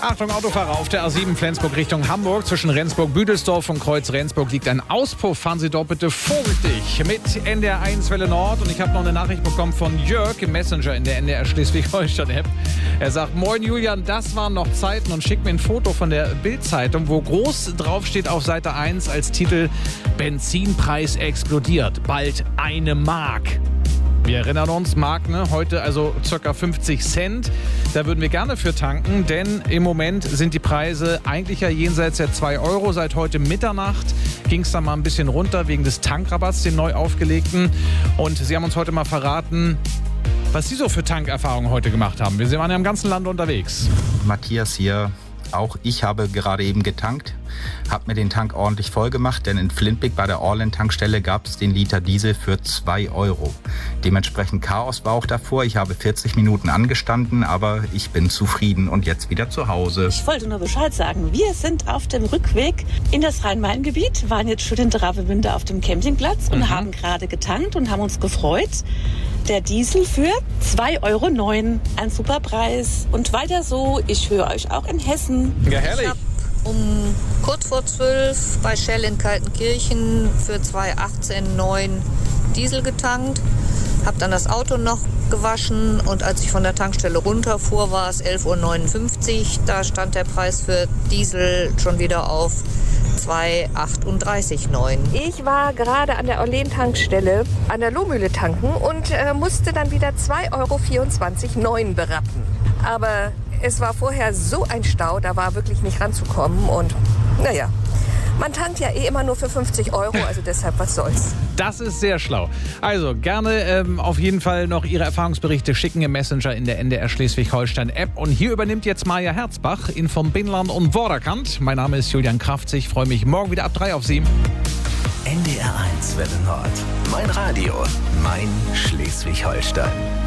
Achtung, Autofahrer auf der A7 Flensburg Richtung Hamburg. Zwischen Rendsburg-Büdelsdorf und Kreuz Rendsburg liegt ein Auspuff. Fahren Sie dort bitte vorsichtig mit NDR1 Welle Nord. Und ich habe noch eine Nachricht bekommen von Jörg im Messenger in der NDR Schleswig-Holstein-App. Er sagt, moin Julian, das waren noch Zeiten, und schickt mir ein Foto von der Bild-Zeitung, wo groß drauf steht auf Seite 1 als Titel: Benzinpreis explodiert, bald 1 Mark. Wir erinnern uns, Mark, ne? Heute also ca. 50 Cent. Da würden wir gerne für tanken, denn im Moment sind die Preise eigentlich ja jenseits der 2 Euro. Seit heute Mitternacht ging es dann mal ein bisschen runter wegen des Tankrabatts, den neu aufgelegten. Und Sie haben uns heute mal verraten, was Sie so für Tankerfahrungen heute gemacht haben. Wir waren ja im ganzen Land unterwegs. Matthias hier. Auch ich habe gerade eben getankt, habe mir den Tank ordentlich voll gemacht, denn in Flintbeek bei der Orlen-Tankstelle gab es den Liter Diesel für 2 Euro. Dementsprechend Chaos war auch davor. Ich habe 40 Minuten angestanden, aber ich bin zufrieden und jetzt wieder zu Hause. Ich wollte nur Bescheid sagen, wir sind auf dem Rückweg in das Rhein-Main-Gebiet, waren jetzt schon in Travemünde auf dem Campingplatz und haben gerade getankt und haben uns gefreut. Der Diesel für 2,09 Euro, ein super Preis. Und weiter so, ich höre euch auch in Hessen. Ja, herrlich. Ich habe um kurz vor 12 bei Shell in Kaltenkirchen für 2,18,9 Diesel getankt. Habe dann das Auto noch gewaschen und als ich von der Tankstelle runterfuhr, war es 11,59 Uhr. Da stand der Preis für Diesel schon wieder auf 2,38,9. Ich war gerade an der Orlen-Tankstelle an der Lohmühle tanken und musste dann wieder 2,24,9 Euro berappen. Aber es war vorher so ein Stau, da war wirklich nicht ranzukommen. Und naja, man tankt ja eh immer nur für 50 Euro, also deshalb, was soll's. Das ist sehr schlau. Also gerne auf jeden Fall noch Ihre Erfahrungsberichte schicken im Messenger in der NDR Schleswig-Holstein-App. Und hier übernimmt jetzt Maja Herzbach in vom Binnland und Vorderkant. Mein Name ist Julian Kraftzig. Ich freue mich morgen wieder ab 3 auf Sie. NDR1 Welle Nord. Mein Radio, mein Schleswig-Holstein.